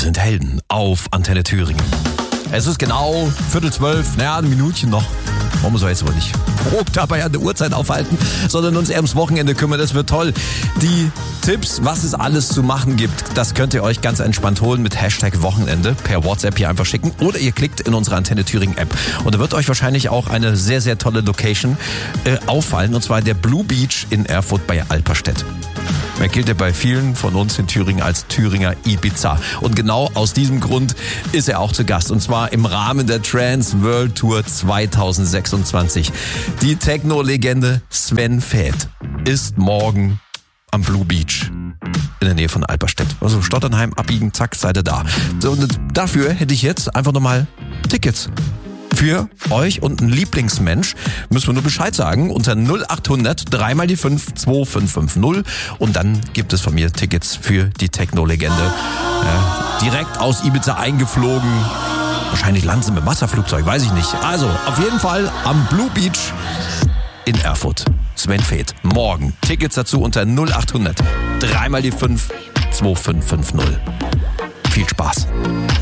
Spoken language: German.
sind Helden auf Antenne Thüringen. Es ist genau 11:45, ein Minütchen noch. Wollen wir so jetzt aber nicht dabei an der Uhrzeit aufhalten, sondern uns eher ums Wochenende kümmern. Das wird toll. Die Tipps, was es alles zu machen gibt, das könnt ihr euch ganz entspannt holen mit #Wochenende per WhatsApp hier einfach schicken oder ihr klickt in unsere Antenne Thüringen App. Und da wird euch wahrscheinlich auch eine sehr, sehr tolle Location auffallen, und zwar der Blue Beach in Erfurt bei Alperstedt. Er gilt ja bei vielen von uns in Thüringen als Thüringer Ibiza. Und genau aus diesem Grund ist er auch zu Gast. Und zwar im Rahmen der Trance World Tour 2026. Die Techno-Legende Sven Väth ist morgen am Blue Beach in der Nähe von Alperstedt. Also Stotternheim, abbiegen, zack, seid ihr da. So, und dafür hätte ich jetzt einfach nochmal Tickets für euch und einen Lieblingsmensch. Müssen wir nur Bescheid sagen unter 0800 3 mal die 5 2550 und dann gibt es von mir Tickets für die Techno-Legende. Direkt aus Ibiza eingeflogen. Wahrscheinlich landen sie mit dem Wasserflugzeug, weiß ich nicht. Also auf jeden Fall am Blue Beach in Erfurt. Sven Väth. Morgen. Tickets dazu unter 0800 3 mal die 5 2550. Viel Spaß.